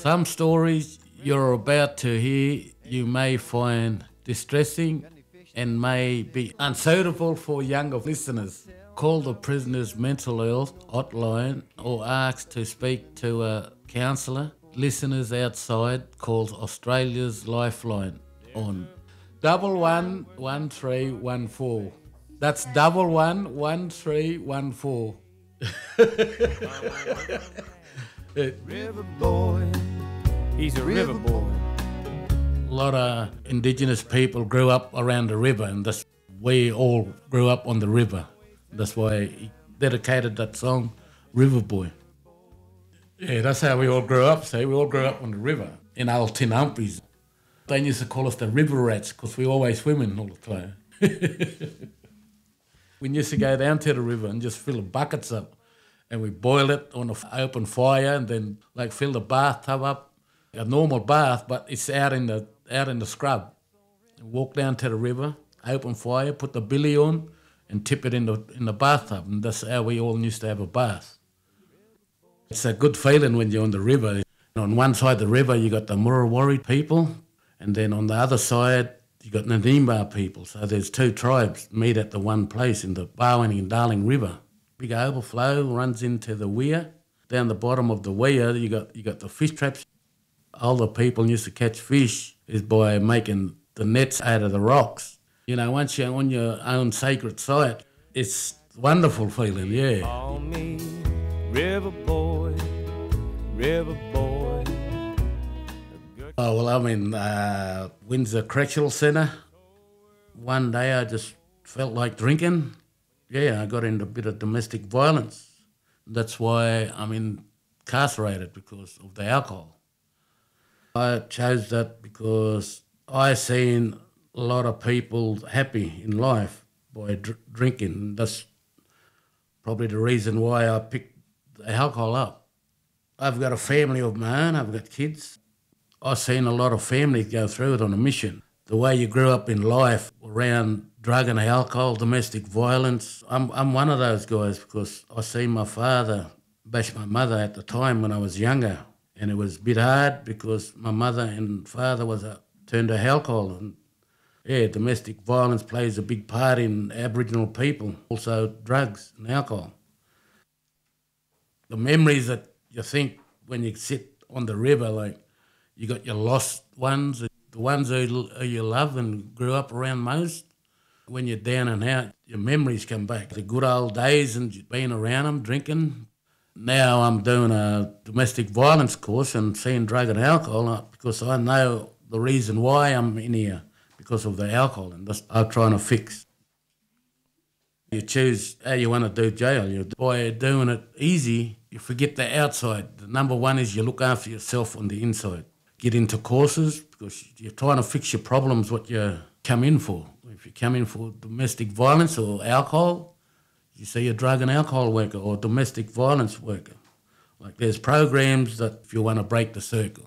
Some stories you're about to hear you may find distressing and may be unsuitable for younger listeners. Call the prisoner's mental health hotline or ask to speak to a counsellor. Listeners outside calls Australia's Lifeline on 111314. That's 111314. River boy, he's a river boy. A lot of Indigenous people grew up around the river, and we all grew up on the river. That's why he dedicated that song, River Boy. Yeah, that's how we all grew up. See, we all grew up on the river in old tin humpies. They used to call us the river rats because we always swimming all the time. We used to go down to the river and just fill the buckets up, and we boil it on an open fire, and then like fill the bathtub up, a normal bath, but it's out in the scrub. Walk down to the river, open fire, put the billy on, and tip it in the bathtub, and that's how we all used to have a bath. It's a good feeling when you're on the river. On one side of the river, you got the Murawari people, and then on the other side, you got Nadimba people. So there's two tribes meet at the one place in the Barwon and Darling River. Big overflow runs into the weir. Down the bottom of the weir, you got the fish traps. All the people used to catch fish is by making the nets out of the rocks. You know, once you're on your own sacred site, it's a wonderful feeling, yeah. Call me river boy, river boy. Oh, well, I'm in Windsor Correctional Centre. One day I just felt like drinking. Yeah, I got into a bit of domestic violence. That's why I'm incarcerated, because of the alcohol. I chose that because I seen a lot of people happy in life by drinking. That's probably the reason why I picked the alcohol up. I've got a family of my own, I've got kids. I've seen a lot of families go through it on a mission. The way you grew up in life around drug and alcohol, domestic violence, I'm one of those guys because I seen my father bash my mother at the time when I was younger, and it was a bit hard because my mother and father was turned to alcohol. And yeah, domestic violence plays a big part in Aboriginal people, also drugs and alcohol. The memories that you think when you sit on the river, like you got your lost ones, the ones who you love and grew up around most. When you're down and out, your memories come back. The good old days and being around them, drinking. Now I'm doing a domestic violence course and seeing drug and alcohol because I know the reason why I'm in here, because of the alcohol, and that's I'm trying to fix. You choose how you want to do jail. By doing it easy, you forget the outside. The number one is you look after yourself on the inside. Get into courses because you're trying to fix your problems, what you come in for. If you come in for domestic violence or alcohol, you see a drug and alcohol worker or domestic violence worker. Like there's programs that if you want to break the circle.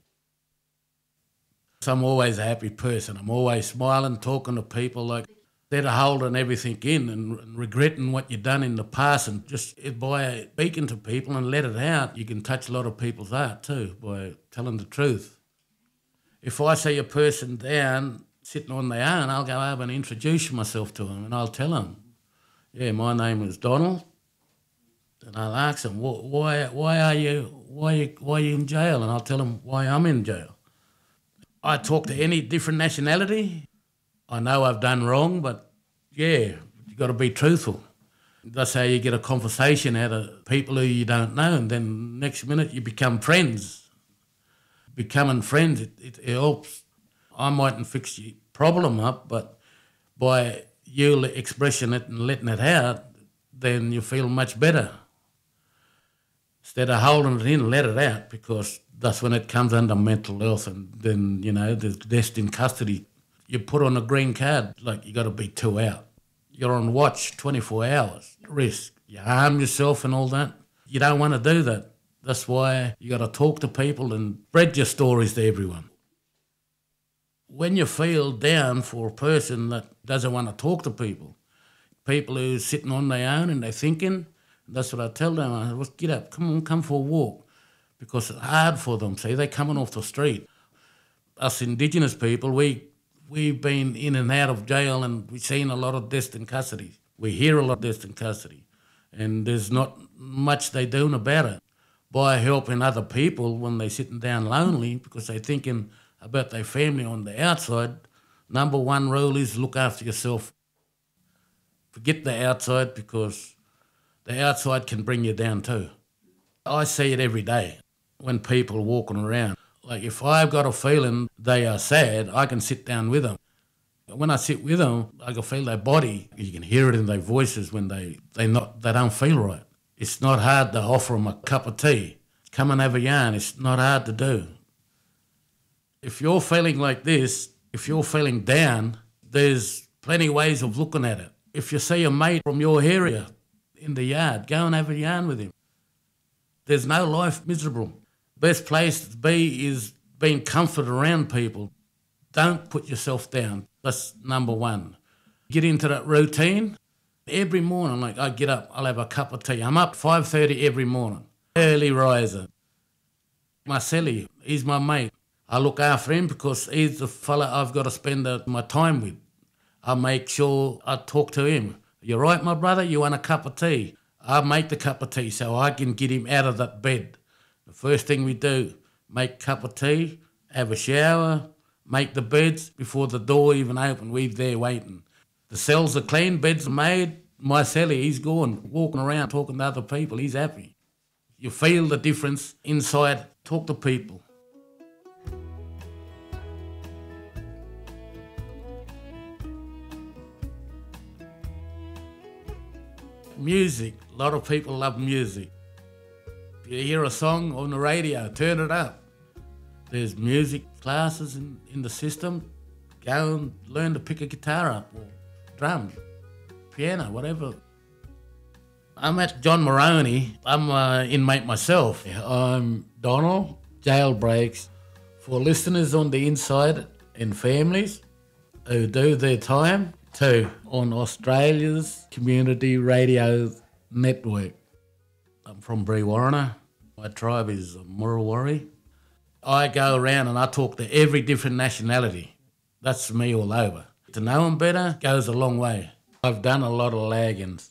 So I'm always a happy person. I'm always smiling, talking to people like instead of holding everything in and regretting what you've done in the past, and just by speaking to people and let it out, you can touch a lot of people's heart too by telling the truth. If I see a person down sitting on their own, I'll go over and introduce myself to them and I'll tell them, yeah, my name is Donald. And I'll ask them, why are you in jail? And I'll tell them why I'm in jail. I talk to any different nationality. I know I've done wrong, but yeah, you got to be truthful. That's how you get a conversation out of people who you don't know, and then next minute you become friends. Becoming friends, it helps. I mightn't fix your problem up, but by you expressing it and letting it out, then you feel much better. Instead of holding it in, let it out, because that's when it comes under mental health, and then, you know, there's death in custody. You put on a green card, like you got to be 2 out. You're on watch 24 hours, risk. You harm yourself and all that. You don't want to do that. That's why you got to talk to people and spread your stories to everyone. When you feel down for a person that doesn't want to talk to people who's sitting on their own and they're thinking, that's what I tell them. I say, well, get up, come for a walk. because it's hard for them. See, they're coming off the street. Us Indigenous people, we've been in and out of jail, and we've seen a lot of deaths in custody. We hear a lot of deaths in custody, and there's not much they doing about it. By helping other people when they're sitting down lonely because they're thinking about their family on the outside, number one rule is look after yourself. Forget the outside because the outside can bring you down too. I see it every day when people are walking around. Like if I've got a feeling they are sad, I can sit down with them. When I sit with them, I can feel their body. You can hear it in their voices when they don't feel right. It's not hard to offer them a cup of tea. Come and have a yarn. It's not hard to do. If you're feeling like this, if you're feeling down, there's plenty of ways of looking at it. If you see a mate from your area in the yard, go and have a yarn with him. There's no life miserable. Best place to be is being comfort around people. Don't put yourself down. That's number one. Get into that routine. Every morning, like I get up, I'll have a cup of tea. I'm up 5:30 every morning. Early riser. Marcelli, he's my mate. I look after him because he's the fella I've got to spend my time with. I make sure I talk to him. You right, my brother? You want a cup of tea? I make the cup of tea so I can get him out of that bed. The first thing we do, make a cup of tea, have a shower, make the beds before the door even open. We're there waiting. The cells are clean, beds are made. My celly, he's gone, walking around talking to other people. He's happy. You feel the difference inside. Talk to people. Music. A lot of people love music. If you hear a song on the radio, turn it up. There's music classes in the system. Go and learn to pick a guitar up or drum, piano, whatever. I'm at John Moroney. I'm an inmate myself. I'm Donald, Jailbreaks. For listeners on the inside and families who do their time, too, on Australia's Community Radio Network. I'm from Brewarrina. My tribe is Murrawari. I go around and I talk to every different nationality. That's me all over. To know them better goes a long way. I've done a lot of laggings.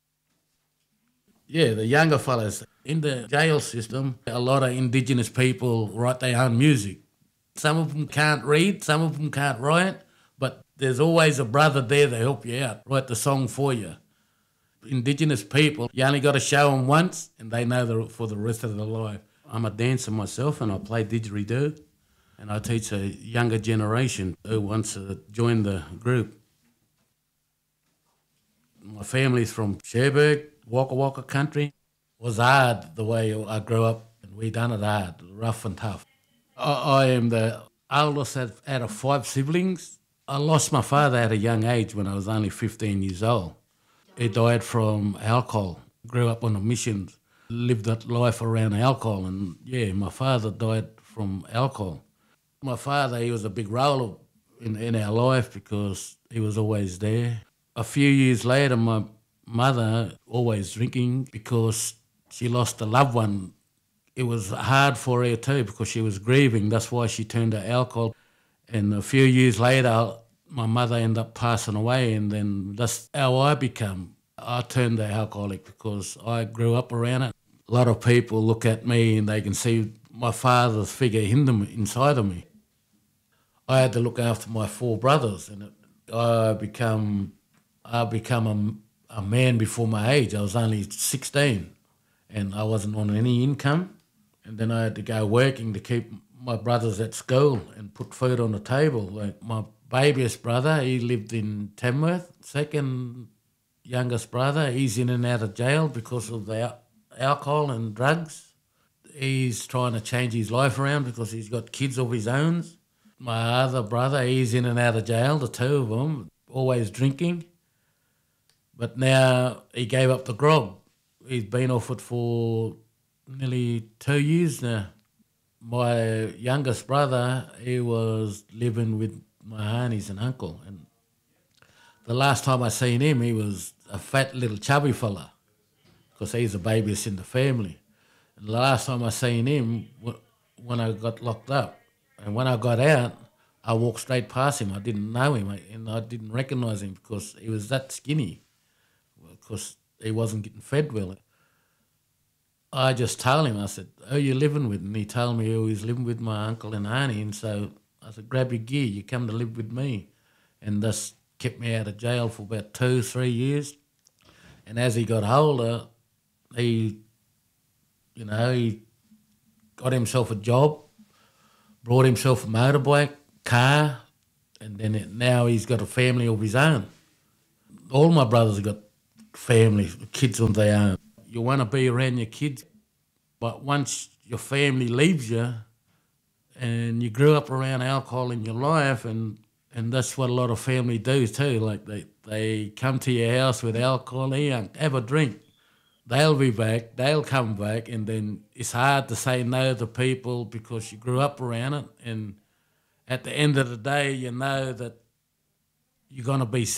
Yeah, the younger fellas. In the jail system, a lot of Indigenous people write their own music. Some of them can't read, some of them can't write, but there's always a brother there to help you out, write the song for you. Indigenous people, you only got to show them once and they know for the rest of their life. I'm a dancer myself and I play didgeridoo and I teach a younger generation who wants to join the group. My family's from Cherbourg, Waka Waka country. It was hard the way I grew up and we done it hard, rough and tough. I am the oldest out of 5 siblings. I lost my father at a young age when I was only 15 years old. He died from alcohol, grew up on a mission, lived that life around alcohol, and yeah, my father died from alcohol. My father, he was a big role in our life because he was always there. A few years later, my mother, always drinking because she lost a loved one. It was hard for her too because she was grieving. That's why she turned to alcohol. And a few years later, my mother ended up passing away, and then that's how I became. I turned to alcoholic because I grew up around it. A lot of people look at me and they can see my father's figure inside of me. I had to look after my 4 brothers, and I become a man before my age. I was only 16, and I wasn't on any income. And then I had to go working to keep my brothers at school and put food on the table. Like my babyest brother, he lived in Tamworth. Second youngest brother, he's in and out of jail because of the alcohol and drugs. He's trying to change his life around because he's got kids of his own. My other brother, he's in and out of jail, the 2 of them, always drinking. But now he gave up the grog. He's been off it for nearly 2 years now. My youngest brother, he was living with my aunties and uncle. And the last time I seen him, he was a fat little chubby fella because he's the babiest in the family. The last time I seen him, when I got locked up, and when I got out, I walked straight past him. I didn't know him, and I didn't recognise him because he was that skinny, because he wasn't getting fed well. I just told him, I said, who are you living with? And he told me he was living with my uncle and auntie, and so I said, grab your gear, you come to live with me. And this kept me out of jail for about 2-3 years. And as he got older, he got himself a job, brought himself a motorbike, car, and then now he's got a family of his own. All my brothers have got families, kids of their own. You want to be around your kids, but once your family leaves you and you grew up around alcohol in your life, and that's what a lot of family do too, like they come to your house with alcohol, here, have a drink. They'll be back, they'll come back, and then it's hard to say no to people because you grew up around it, and at the end of the day, you know that you're going to be